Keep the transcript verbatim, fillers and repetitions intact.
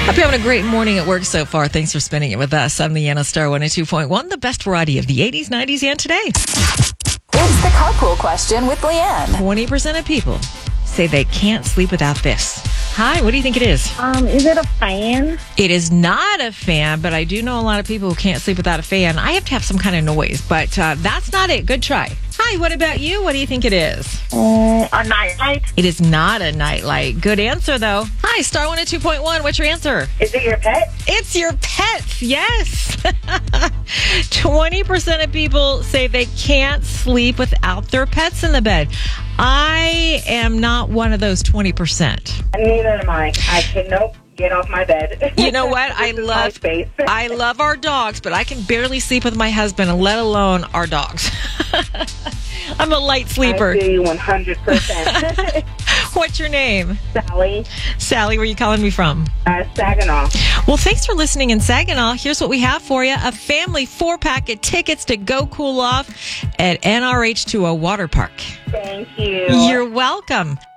Hope you're having a great morning at work so far. Thanks for spending it with us. I'm Leanna Star one oh two point one, the best variety of the eighties, nineties, and today. It's the carpool question with Leanne. twenty percent of people say they can't sleep without this. Hi, what do you think it is? Um, is it a fan? It is not a fan, but I do know a lot of people who can't sleep without a fan. I have to have some kind of noise, but uh, that's not it. Good try. Hi, what about you? What do you think it is? Um, a nightlight? It is not a nightlight. Good answer, though. Hi, Star one oh two point one. What's your answer? Is it your pet? It's your pets, yes. twenty percent of people say they can't sleep without their pets in the bed. I am not one of those twenty percent. Neither am I. I can, nope, get off my bed. You know what? I This is my love space. I love our dogs, but I can barely sleep with my husband, let alone our dogs. I'm a light sleeper. I feel you one hundred percent. What's your name? Sally, Sally, where are you calling me from? uh, Saginaw. Well, thanks for listening in Saginaw. Here's what we have for you. A family four-pack of tickets to go cool off at N R H to a water park. Thank you. You're welcome.